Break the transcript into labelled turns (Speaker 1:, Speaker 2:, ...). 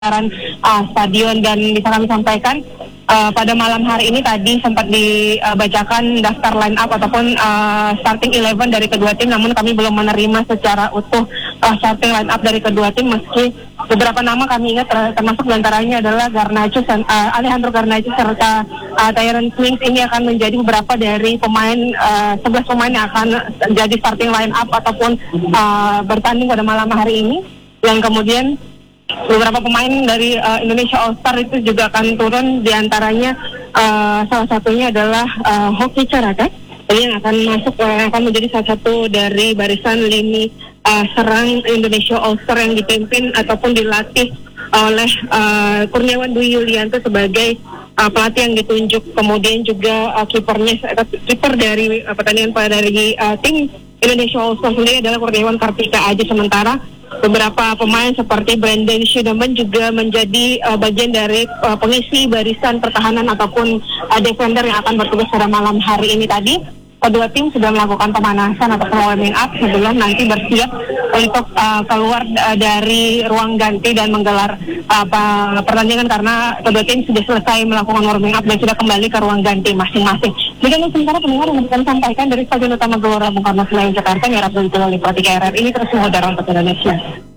Speaker 1: stadion. Dan bisa kami sampaikan pada malam hari ini tadi sempat dibacakan daftar line up ataupun starting 11 dari kedua tim, namun kami belum menerima secara utuh starting line up dari kedua tim, meski beberapa nama kami ingat termasuk diantaranya adalah Alejandro Garnacho serta Tyrone Mings. Ini akan menjadi beberapa dari pemain 11 pemain yang akan jadi starting line up ataupun bertanding pada malam hari ini, yang kemudian beberapa pemain dari Indonesia All Star itu juga akan turun, diantaranya salah satunya adalah Hoki Caraka yang akan masuk, akan menjadi salah satu dari barisan lini serang Indonesia All Star yang dipimpin ataupun dilatih oleh Kurniawan Dwi Yulianto sebagai pelatih yang ditunjuk. Kemudian juga kiper dari pertandingan dari tim Indonesia All Star sendiri adalah Kurniawan Kartika Aji. Sementara beberapa pemain seperti Brandon Schudeman juga menjadi bagian dari pengisi barisan pertahanan ataupun defender yang akan bertugas pada malam hari ini. Tadi kedua tim sudah melakukan pemanasan atau warming up sebelum nanti bersiap untuk keluar dari ruang ganti dan menggelar pertandingan, karena kedua tim sudah selesai melakukan warming up dan sudah kembali ke ruang ganti masing-masing. Demikian sementara pendengar yang kami sampaikan dari Stadion Utama Gelora Bung Karno Senayan Jakarta. Nyarap dari Protika RRI ini terus mengudara untuk Indonesia.